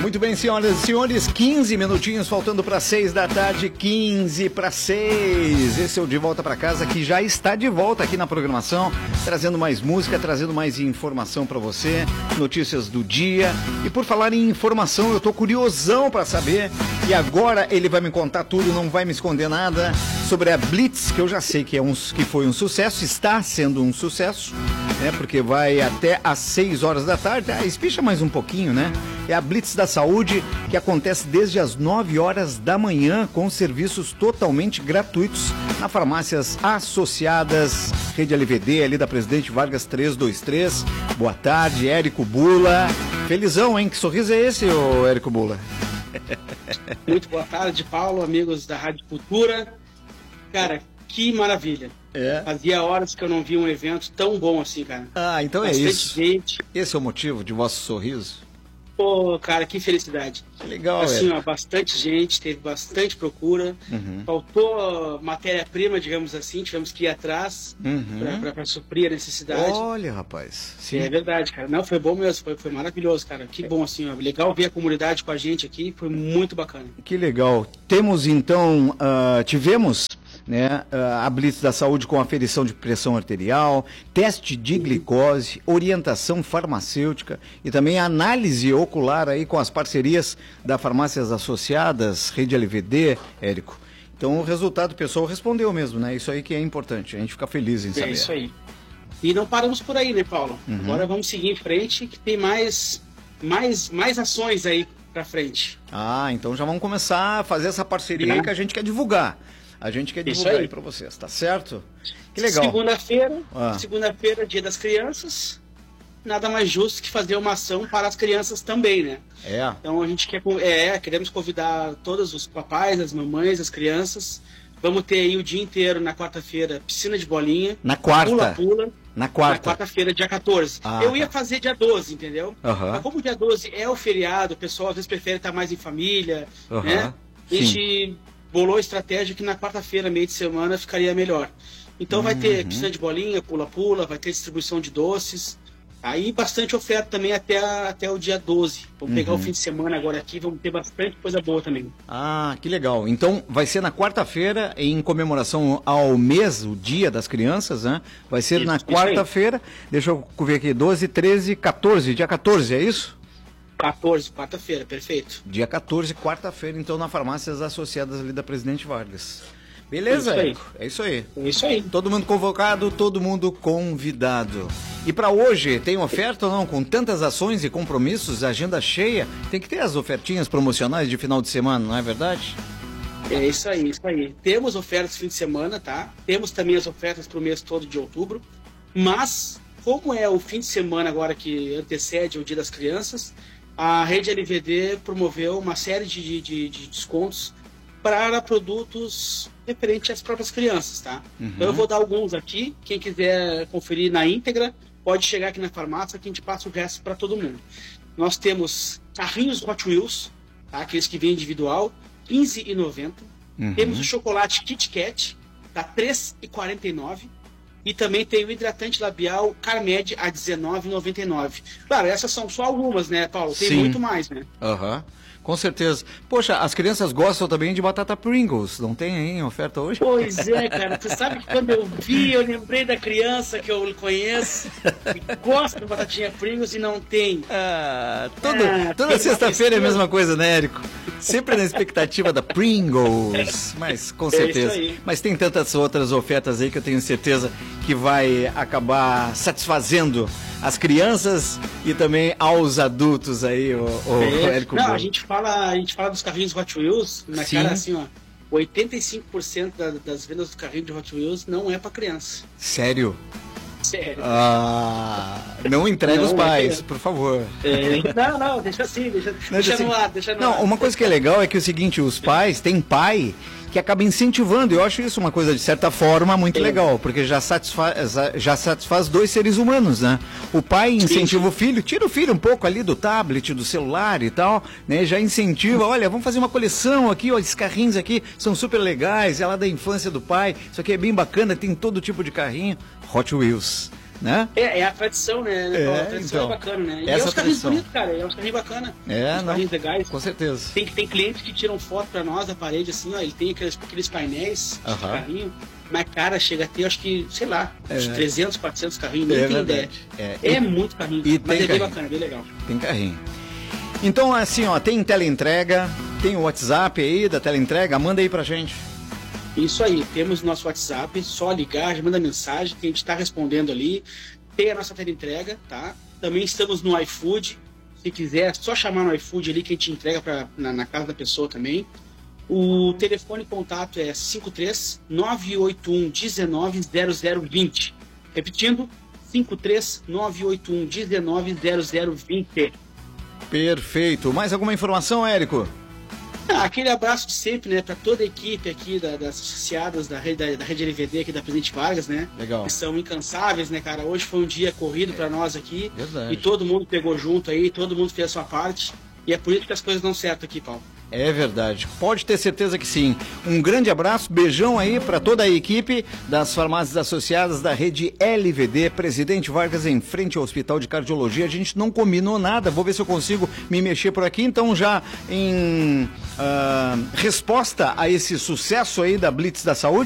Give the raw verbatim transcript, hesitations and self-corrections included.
Muito bem, senhoras e senhores, quinze minutinhos faltando para seis da tarde, quinze para seis. Esse é o De Volta para Casa, que já está de volta aqui na programação, trazendo mais música, trazendo mais informação para você, notícias do dia. E por falar em informação, eu tô curiosão para saber, e agora ele vai me contar tudo, não vai me esconder nada, sobre a Blitz, que eu já sei que, é um, que foi um sucesso, está sendo um sucesso, né? Porque vai até às seis horas da tarde, ah, espicha mais um pouquinho, né? É a Blitz da Saúde, que acontece desde as nove horas da manhã, com serviços totalmente gratuitos na farmácias associadas, Rede L V D, ali da Presidente Vargas trezentos e vinte e três. Boa tarde, Érico Bula. Felizão, hein? Que sorriso é esse, ô Érico Bula? Muito boa tarde, Paulo, amigos da Rádio Cultura. Cara, que maravilha. É. Fazia horas que eu não via um evento tão bom assim, cara. Ah, então Bastante é isso. Gente. Esse é o motivo de vosso sorriso? Pô, cara, que felicidade. Que legal, assim, é. ó, bastante gente, teve bastante procura. Uhum. Faltou matéria-prima, digamos assim, tivemos que ir atrás uhum. para suprir a necessidade. Olha, rapaz. Sim. É verdade, cara. Não, foi bom mesmo, foi, foi maravilhoso, cara. Que bom, assim, ó. Legal ver a comunidade com a gente aqui, foi muito bacana. Que legal. Temos, então, uh, tivemos... Né, a Blitz da Saúde com aferição de pressão arterial, teste de glicose, orientação farmacêutica e também análise ocular aí com as parcerias da Farmácias Associadas, Rede L V D, Érico. Então o resultado, o pessoal respondeu mesmo, né? Isso aí que é importante, a gente fica feliz em saber. É isso aí. E não paramos por aí, né, Paulo? Uhum. Agora vamos seguir em frente, que tem mais, mais, mais ações aí pra frente. Ah, então já vamos começar a fazer essa parceria aí que a gente quer divulgar. A gente quer divulgar aí, aí para vocês, tá certo? Que legal. Segunda-feira, ah. segunda-feira, Dia das Crianças, nada mais justo que fazer uma ação para as crianças também, né? É. Então a gente quer, é, queremos convidar todos os papais, as mamães, as crianças. Vamos ter aí o dia inteiro na quarta-feira, piscina de bolinha. Na quarta? Pula-pula. Na quarta? Na quarta-feira, dia quatorze. Ah, Eu ia tá. fazer dia doze, entendeu? Uhum. Mas como dia doze é o feriado, o pessoal às vezes prefere estar mais em família, uhum. né? A gente... bolou a estratégia que na quarta-feira, meio de semana, ficaria melhor. Então uhum. vai ter piscina de bolinha, pula-pula, vai ter distribuição de doces. Aí bastante oferta também até, a, até o dia doze. Vamos uhum. pegar o fim de semana agora aqui, vamos ter bastante coisa boa também. Ah, que legal. Então vai ser na quarta-feira, em comemoração ao mês, o Dia das Crianças, né? Vai ser isso, na quarta-feira, deixa eu ver aqui, doze, treze, quatorze, dia quatorze, é isso? quatorze, quarta-feira, perfeito. Dia quatorze, quarta-feira, então, na Farmácias Associadas ali da Presidente Vargas. Beleza, é Érico? É isso aí. É isso aí. Todo mundo convocado, todo mundo convidado. E para hoje, tem oferta ou não? Com tantas ações e compromissos, agenda cheia, tem que ter as ofertinhas promocionais de final de semana, não é verdade? É isso aí, isso aí. Temos ofertas fim de semana, tá? Temos também as ofertas para o mês todo de outubro, mas como é o fim de semana agora que antecede o Dia das Crianças, a Rede L V D promoveu uma série de, de, de descontos para produtos referentes às próprias crianças, tá? Uhum. Então eu vou dar alguns aqui, quem quiser conferir na íntegra, pode chegar aqui na farmácia que a gente passa o resto para todo mundo. Nós temos carrinhos Hot Wheels, tá? Aqueles que vêm individual, quinze reais e noventa centavos. Uhum. Temos o chocolate Kit Kat, tá três reais e quarenta e nove centavos. E também tem o hidratante labial Carmed a dezenove reais e noventa e nove centavos. Claro, essas são só algumas, né, Paulo? Tem Sim. muito mais, né? Aham, uhum. Com certeza. Poxa, as crianças gostam também de batata Pringles. Não tem aí em oferta hoje? Pois é, cara. Tu sabe que quando eu vi, eu lembrei da criança que eu conheço, que gosta de batatinha Pringles e não tem. Ah, todo, ah, toda sexta-feira é a mesma coisa, né, Érico? Sempre na expectativa da Pringles. Mas, com certeza. É Mas tem tantas outras ofertas aí que eu tenho certeza que vai acabar satisfazendo as crianças e também aos adultos aí, o, o é. Érico. Não, a gente fala, a gente fala dos carrinhos Hot Wheels, na Sim. cara assim, ó, oitenta e cinco por cento da, das vendas do carrinho de Hot Wheels não é para criança. Sério? Sério. Ah, não entrega não, os pais, é por favor. É, não, não, deixa assim, deixa, deixa, deixa assim. no ar, deixa no Não, ar. uma coisa que é legal é que é o seguinte, os pais, tem pai que acaba incentivando, eu acho isso uma coisa de certa forma muito é. legal, porque já satisfaz, já satisfaz dois seres humanos, né? O pai incentiva Sim. o filho, tira o filho um pouco ali do tablet, do celular e tal, né? Já incentiva, olha, vamos fazer uma coleção aqui, ó, esses carrinhos aqui são super legais, é lá da infância do pai, isso aqui é bem bacana, tem todo tipo de carrinho, Hot Wheels. né? É, é a tradição, né? É, a tradição então, é bacana, né? E essa é uns carrinhos tradição. bonitos, cara. É uns carrinhos bacanas. É, uns não, carrinhos legais. com certeza. Tem, tem clientes que tiram foto pra nós da parede, assim, ó. Ele tem aqueles, aqueles painéis de Aham. carrinho. Mas, cara, chega a ter, acho que, sei lá, uns É. trezentos, quatrocentos carrinhos. Nem É tem ideia. verdade. É, É, e- muito carrinho. e mas tem é bem carrinho. bacana, bem legal. Tem carrinho. Então, assim, ó, tem teleentrega, tem o WhatsApp aí da teleentrega, manda aí pra gente. Isso aí, temos nosso WhatsApp, só ligar, já manda mensagem que a gente está respondendo ali. Tem a nossa teleentrega, tá? Também estamos no iFood. Se quiser, é só chamar no iFood ali que a gente entrega pra, na, na casa da pessoa também. O telefone contato é cinco três nove oito um um nove zero zero dois zero. Repetindo, cinco três nove oito um um nove zero zero dois zero. Perfeito. Mais alguma informação, Érico? Ah, aquele abraço de sempre, né, para toda a equipe aqui da, das associadas da rede, da, da rede L V D aqui da Presidente Vargas, né? Legal. Que são incansáveis, né, cara? Hoje foi um dia corrido para nós aqui. Verdade. E todo mundo pegou junto aí, todo mundo fez a sua parte. E é por isso que as coisas dão certo aqui, Paulo. É verdade. Pode ter certeza que sim. Um grande abraço, beijão aí para toda a equipe das farmácias associadas da rede L V D, Presidente Vargas, em frente ao Hospital de Cardiologia. A gente não combinou nada, vou ver se eu consigo me mexer por aqui. Então, já em ah, resposta a esse sucesso aí da Blitz da Saúde,